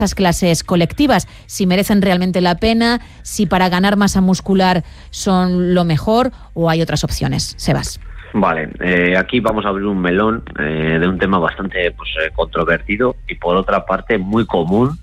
esas clases colectivas, si merecen realmente la pena, si para ganar masa muscular son lo mejor o hay otras opciones. Sebas. Vale, aquí vamos a abrir un melón de un tema bastante controvertido y por otra parte muy común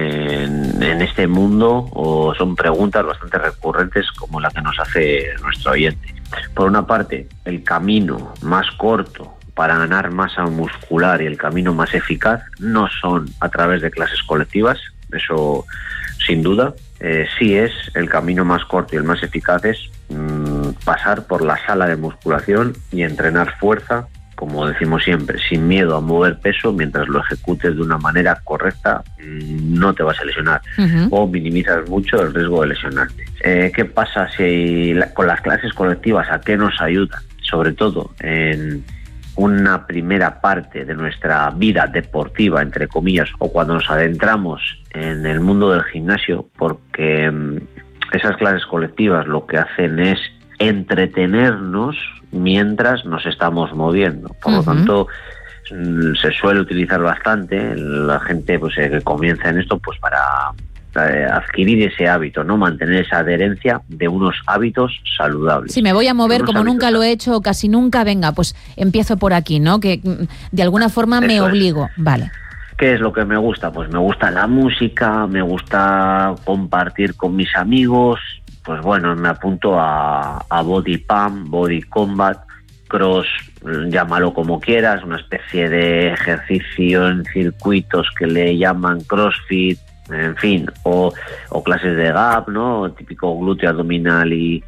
en este mundo, o son preguntas bastante recurrentes como la que nos hace nuestro oyente. Por una parte, el camino más corto para ganar masa muscular y el camino más eficaz no son a través de clases colectivas, eso sin duda. Sí es el camino más corto y el más eficaz es pasar por la sala de musculación y entrenar fuerza, como decimos siempre, sin miedo a mover peso. Mientras lo ejecutes de una manera correcta, no te vas a lesionar o minimizas mucho el riesgo de lesionarte. ¿Qué pasa con las clases colectivas? ¿A qué nos ayudan? Sobre todo en una primera parte de nuestra vida deportiva, entre comillas, o cuando nos adentramos en el mundo del gimnasio, porque esas clases colectivas lo que hacen es entretenernos mientras nos estamos moviendo. Por lo tanto, se suele utilizar bastante la gente que comienza en esto para adquirir ese hábito, ¿no? Mantener esa adherencia de unos hábitos saludables. Si me voy a mover como nunca lo he hecho, casi nunca, venga, pues empiezo por aquí, ¿no? Que de alguna forma me obligo. Vale. ¿Qué es lo que me gusta? Pues me gusta la música, me gusta compartir con mis amigos. Pues bueno, me apunto a Body Pump, Body Combat, Cross, llámalo como quieras, una especie de ejercicio en circuitos que le llaman CrossFit, en fin, o clases de gap, ¿no? Típico glúteo, abdominal y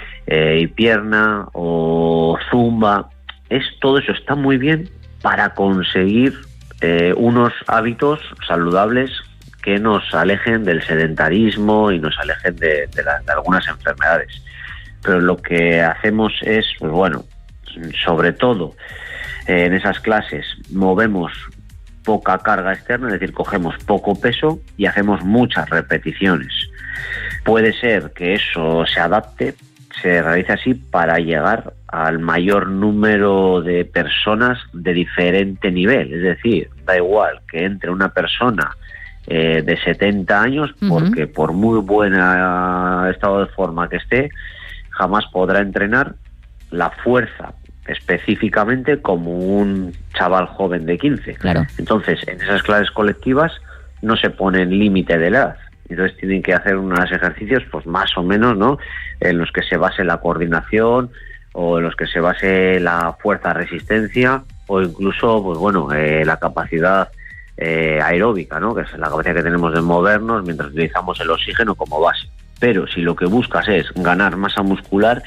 pierna, o zumba. Todo eso está muy bien para conseguir unos hábitos saludables que nos alejen del sedentarismo y nos alejen de algunas enfermedades. Pero lo que hacemos es, pues bueno, sobre todo en esas clases movemos poca carga externa, es decir, cogemos poco peso y hacemos muchas repeticiones. Puede ser que eso se adapte, se realice así para llegar al mayor número de personas de diferente nivel. Es decir, da igual que entre una persona de 70 años, porque por muy buen estado de forma que esté, jamás podrá entrenar la fuerza específicamente como un chaval joven de 15. Claro. Entonces, en esas clases colectivas no se pone límite de edad. Entonces tienen que hacer unos ejercicios, pues más o menos, ¿no?, en los que se base la coordinación o en los que se base la fuerza-resistencia o incluso, pues bueno, la capacidad aeróbica, ¿no?, que es la capacidad que tenemos de movernos mientras utilizamos el oxígeno como base. Pero si lo que buscas es ganar masa muscular,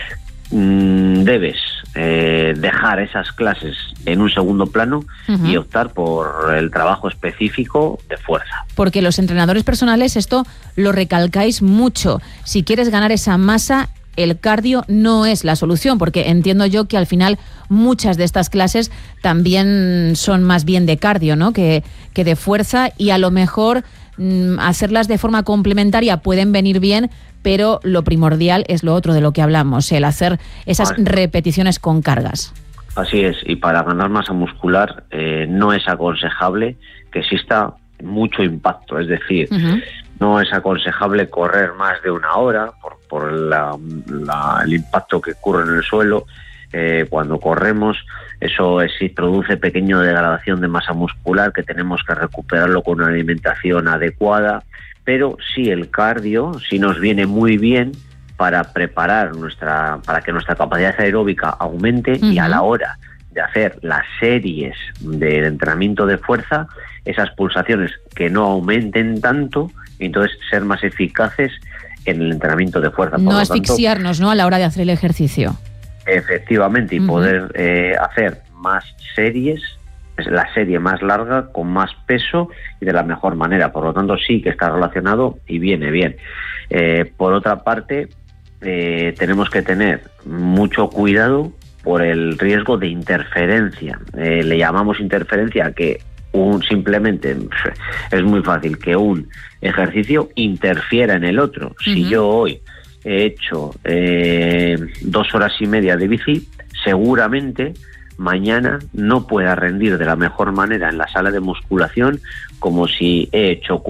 debes dejar esas clases en un segundo plano y optar por el trabajo específico de fuerza. Porque los entrenadores personales esto lo recalcáis mucho. Si quieres ganar esa masa, el cardio no es la solución, porque entiendo yo que al final muchas de estas clases también son más bien de cardio, ¿no?, que de fuerza, y a lo mejor hacerlas de forma complementaria pueden venir bien, pero lo primordial es lo otro de lo que hablamos, el hacer esas repeticiones con cargas. Así es, y para ganar masa muscular no es aconsejable que exista mucho impacto, es decir, no es aconsejable correr más de una hora por el impacto que ocurre en el suelo. Cuando corremos, eso sí produce pequeña degradación de masa muscular que tenemos que recuperarlo con una alimentación adecuada. Pero sí, el cardio sí nos viene muy bien para preparar para que nuestra capacidad aeróbica aumente y a la hora de hacer las series de entrenamiento de fuerza, esas pulsaciones que no aumenten tanto, y entonces ser más eficaces en el entrenamiento de fuerza. No asfixiarnos, ¿no?, a la hora de hacer el ejercicio. Efectivamente, y poder hacer más series, la serie más larga, con más peso y de la mejor manera. Por lo tanto, sí que está relacionado y viene bien. Por otra parte, tenemos que tener mucho cuidado por el riesgo de interferencia. Le llamamos interferencia que simplemente es muy fácil que un ejercicio interfiera en el otro. Si yo hoy he hecho 2 horas y media de bici, seguramente mañana no pueda rendir de la mejor manera en la sala de musculación como si he hecho